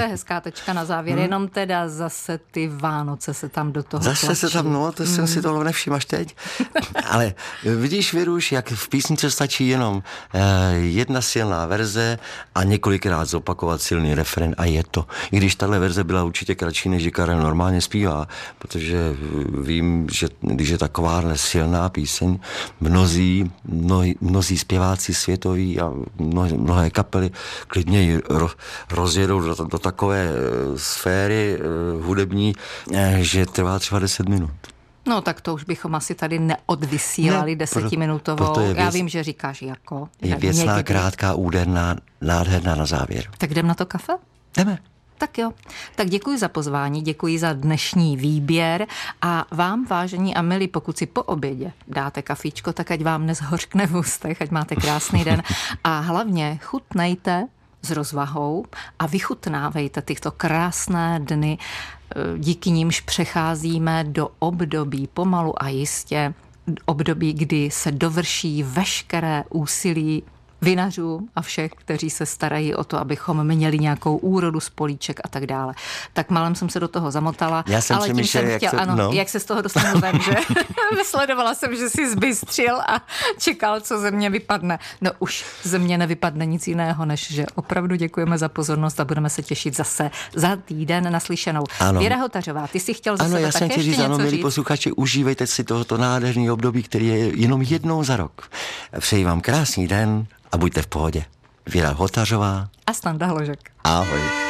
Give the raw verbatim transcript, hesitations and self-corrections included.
je hezká tečka na závěr, hmm. jenom teda zase ty Vánoce se tam do toho Zase tlačí. se tam, no, to hmm. jsem si toho nevšiml až teď. Ale vidíš, Věruš, jak v písnice stačí jenom eh, jedna silná verze a několikrát zopakovat silný refren a je to. I když tahle verze byla určitě kratší, než Karel normálně zpívá, protože vím, že když je taková silná píseň, mnozí, mnozí, mnozí zpěváci světoví a mnohé, mnohé kapely klidně ji ro, rozjedou do, do takové sféry hudební, že trvá třeba deset minut. No tak to už bychom asi tady neodvysílali ne, desetiminutovou. Pro, věc, Já vím, že říkáš jako. Je věcná, někdy. Krátká, úderná, nádherná na závěr. Tak jdem na to kafe? Jdeme. Tak jo. Tak děkuji za pozvání, děkuji za dnešní výběr a vám, vážení a milí, pokud si po obědě dáte kafíčko, tak ať vám nezhořkne v ústech, ať máte krásný den a hlavně chutnejte s rozvahou a vychutnávejte tyto krásné dny, díky nímž přecházíme do období pomalu a jistě, období, kdy se dovrší veškeré úsilí vinařů a všech, kteří se starají o to, abychom měli nějakou úrodu z políček a tak dále. Tak malem jsem se do toho zamotala, Já jsem ale tím myšel, jsem jak chtěla, se, ano, no. jak se z toho dostanu ven, že sledovala jsem, že si zbystřil a čekal, co ze mě vypadne. No už ze mě nevypadne nic jiného, než že opravdu děkujeme za pozornost a budeme se těšit zase za týden naslyšenou. Ano. Věra Hotařová, ty jsi chtěl zase ano, já také jsem chtěl říct, ano, milí posluchači, užívejte si tohoto nádherný období, který je jenom jednou za rok. Přeji vám krásný den a buďte v pohodě. Věra Hotařová a Standa Hložek. Ahoj.